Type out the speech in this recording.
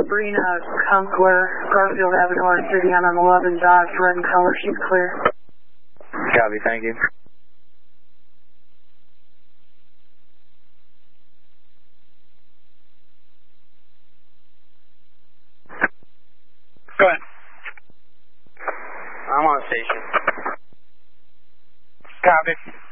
Sabrina Kunstler, Garfield Avatar City, I'm on 11 Dodge, red in color, she's clear. Copy, thank you. Go ahead. I'm on station. Copy.